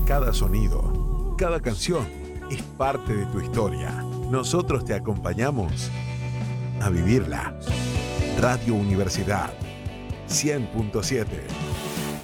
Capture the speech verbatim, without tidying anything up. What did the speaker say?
cada sonido, cada canción es parte de tu historia. Nosotros te acompañamos a vivirla. Radio Universidad cien punto siete.